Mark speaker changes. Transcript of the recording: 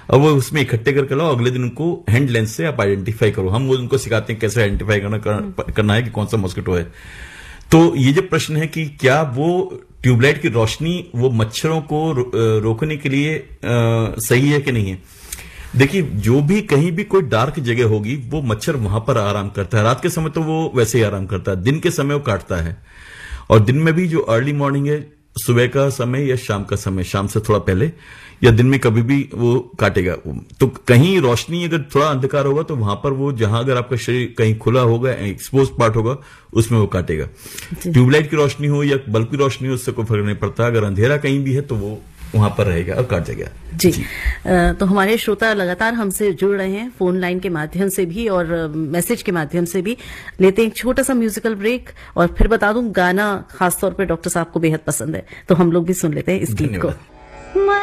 Speaker 1: अब वो उसमें इकट्ठे करके लाओ, अगले दिन उनको हैंड लेंस से आप आइडेंटिफाई करो। हम वो उनको सिखाते हैं कैसे आइडेंटिफाई करना है कि कौन सा मॉस्किटो है। तो ये जो प्रश्न है कि क्या वो ट्यूबलाइट की रोशनी वो मच्छरों को रोकने के लिए सही है कि नहीं है। देखिए, जो भी कहीं भी कोई डार्क जगह होगी वो मच्छर वहां पर आराम करता है। रात के समय तो वो वैसे ही आराम करता है, दिन के समय वो काटता है। और दिन में भी जो अर्ली मॉर्निंग है, सुबह का समय या शाम का समय, शाम से थोड़ा पहले या दिन में कभी भी वो काटेगा। तो कहीं रोशनी अगर थोड़ा अंधकार होगा तो वहां पर वो, जहां अगर आपका शरीर कहीं खुला होगा, एक्सपोज पार्ट होगा, उसमें वो काटेगा। ट्यूबलाइट की रोशनी हो या बल्ब की रोशनी हो, उससे कोई फर्क नहीं पड़ता। अगर अंधेरा कहीं भी है तो वो वहां पर रहेगा और काट जाएगा।
Speaker 2: जी। तो हमारे श्रोता लगातार हमसे जुड़ रहे हैं फोन लाइन के माध्यम से भी और मैसेज के माध्यम से भी। लेते हैं एक छोटा सा म्यूजिकल ब्रेक और फिर बता दूं, गाना खासतौर पर डॉक्टर साहब को बेहद पसंद है, तो हम लोग भी सुन लेते हैं इस गीत को।